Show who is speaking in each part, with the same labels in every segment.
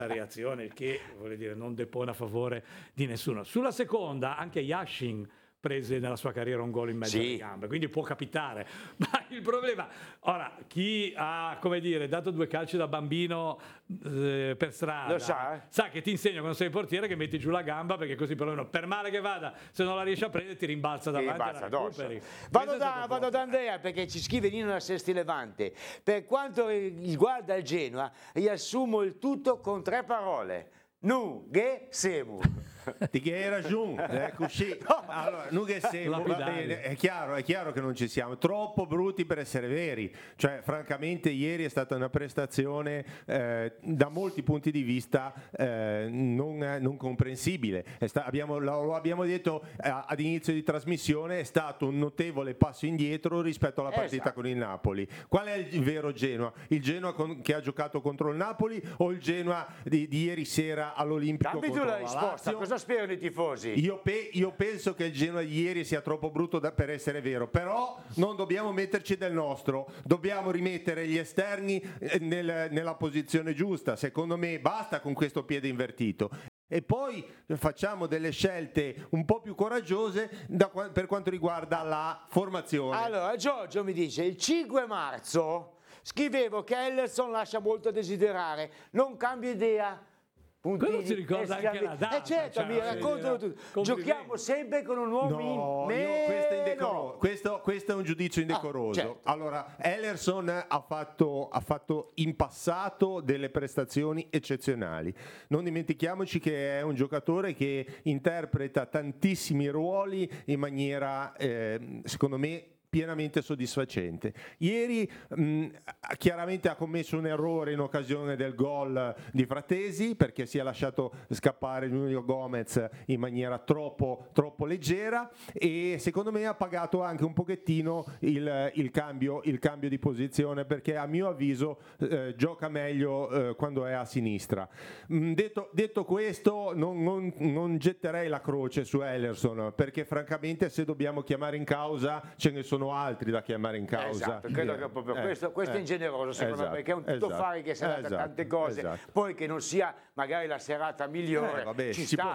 Speaker 1: reazione, il che vuol dire non depone a favore di nessuno. Sulla seconda, anche Yashin prese nella sua carriera un gol in mezzo alle gambe, quindi può capitare, ma il problema, ora, chi ha, come dire, dato 2 calci da bambino per strada,
Speaker 2: lo sa
Speaker 1: che ti insegna quando sei portiere che metti giù la gamba, perché così perlomeno, per male che vada, se non la riesci a prendere ti rimbalza davanti e la recuperi.
Speaker 2: Vado da Andrea, perché ci scrive Nino da Sesti Levante: per quanto riguarda il Genoa, riassumo il tutto con 3 parole: Nu, Ge, Semu.
Speaker 3: Di che era giù, così. Allora, Nu, Ge, Semu, va bene, è chiaro che non ci siamo, troppo brutti per essere veri, cioè francamente ieri è stata una prestazione da molti punti di vista non comprensibile. Lo abbiamo detto ad inizio di trasmissione, è stato un notevole passo indietro rispetto alla partita con il Napoli. Qual è il vero Genoa? Il Genoa che ha giocato contro il Napoli o il Genoa di ieri sera all'Olimpico contro la Lazio?
Speaker 2: Cosa sperano i tifosi?
Speaker 3: Io penso che il Genoa di ieri sia troppo brutto per essere vero, però non dobbiamo metterci del nostro, dobbiamo rimettere gli esterni nella posizione giusta. Secondo me basta con questo piede invertito. E poi facciamo delle scelte un po' più coraggiose per quanto riguarda la formazione.
Speaker 2: Allora, Giorgio mi dice: il 5 marzo scrivevo che Ellerson lascia molto a desiderare, non cambio idea.
Speaker 1: Quello si ricorda anche la data.
Speaker 2: Certo, mi raccontano tutto. Giochiamo sempre con un uomo in meno.
Speaker 3: Questo è un giudizio indecoroso.
Speaker 2: Certo.
Speaker 3: Allora, Ellerson ha fatto in passato delle prestazioni eccezionali. Non dimentichiamoci che è un giocatore che interpreta tantissimi ruoli in maniera, secondo me, pienamente soddisfacente. Ieri chiaramente ha commesso un errore in occasione del gol di Fratesi, perché si è lasciato scappare Nuno Gomez in maniera troppo leggera, e secondo me ha pagato anche un pochettino il cambio di posizione, perché a mio avviso gioca meglio quando è a sinistra. Detto questo, non getterei la croce su Ellerson, perché francamente se dobbiamo chiamare in causa ce ne sono altri da chiamare in causa.
Speaker 2: Esatto, credo che proprio questo è ingeneroso, secondo me, perché è un tuttofare che si adatta a tante cose, poi che non sia magari la serata migliore, ci può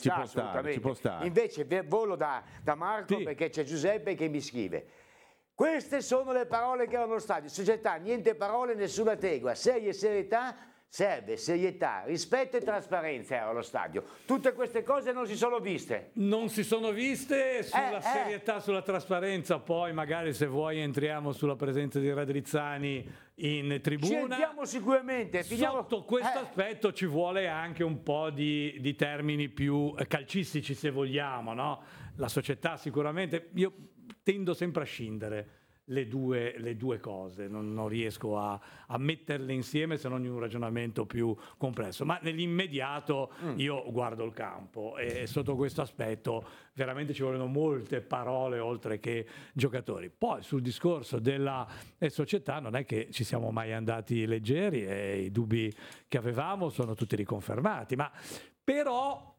Speaker 2: stare. Invece volo da Marco, perché c'è Giuseppe che mi scrive: queste sono le parole che erano state: società, niente parole, nessuna tregua, serie serietà. Serve serietà, rispetto e trasparenza era allo stadio. Tutte queste cose non si sono viste.
Speaker 1: Non si sono viste sulla serietà, sulla trasparenza. Poi magari, se vuoi, entriamo sulla presenza di Radrizzani in tribuna.
Speaker 2: Ci entriamo sicuramente.
Speaker 1: Sotto questo aspetto ci vuole anche un po' di termini più calcistici, se vogliamo, no? La società sicuramente, io tendo sempre a scindere le due cose, non riesco a metterle insieme se non in un ragionamento più complesso, ma nell'immediato io guardo il campo e sotto questo aspetto veramente ci vogliono molte parole oltre che giocatori. Poi sul discorso della società non è che ci siamo mai andati leggeri, e i dubbi che avevamo sono tutti riconfermati, ma però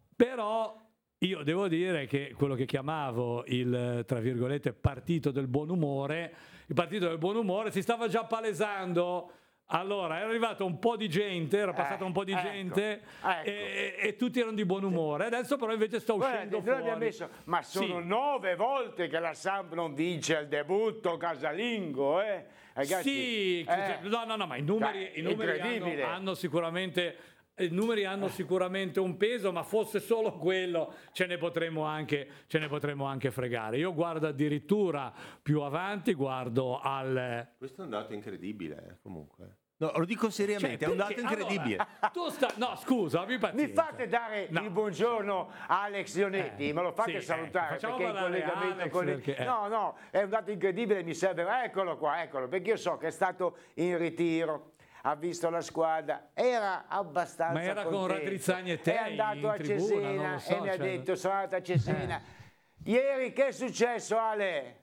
Speaker 1: io devo dire che quello che chiamavo il, tra virgolette, partito del buon umore, il partito del buon umore si stava già palesando. Allora, era arrivato un po' di gente, era passata un po' di gente e tutti erano di buon umore. Adesso però invece sta uscendo fuori.
Speaker 2: Ma sono 9 volte che la Samp non vince al debutto casalingo, ragazzi.
Speaker 1: Sì, no, ma i numeri hanno sicuramente... I numeri hanno sicuramente un peso, ma fosse solo quello ce ne potremmo anche fregare. Io guardo addirittura più avanti, guardo al...
Speaker 3: Questo è un dato incredibile, comunque. No, lo dico seriamente, è un dato incredibile.
Speaker 1: Allora, no, scusa,
Speaker 2: mi fate dare il buongiorno a Alex Leonetti, me lo fate salutare, perché in collegamento
Speaker 1: Alex,
Speaker 2: con
Speaker 1: perché,
Speaker 2: No, è un dato incredibile, mi serve, eccolo qua, perché io so che è stato in ritiro, ha visto la squadra, era abbastanza
Speaker 1: ma era
Speaker 2: contento.
Speaker 1: Con Radrizzani e te,
Speaker 2: è andato a
Speaker 1: tribuna,
Speaker 2: Cesena e mi ha detto sono andato a Cesena. Ieri che è successo, Ale?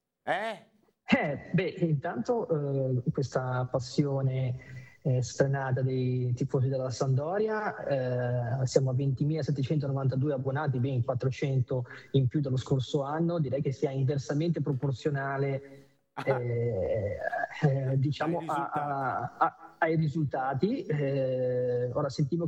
Speaker 4: Intanto questa passione sfrenata dei tifosi della Sampdoria, siamo a 20.792 abbonati, ben 400 in più dello scorso anno, direi che sia inversamente proporzionale diciamo ai risultati. Ora sentivo